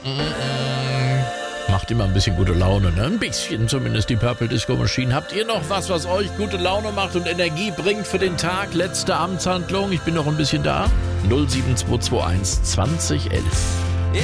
Macht immer ein bisschen gute Laune, ne? Ein bisschen zumindest die Purple Disco Machine. Habt ihr noch was euch gute Laune macht und Energie bringt für den Tag? Letzte Amtshandlung, ich bin noch ein bisschen da. 07221 2011.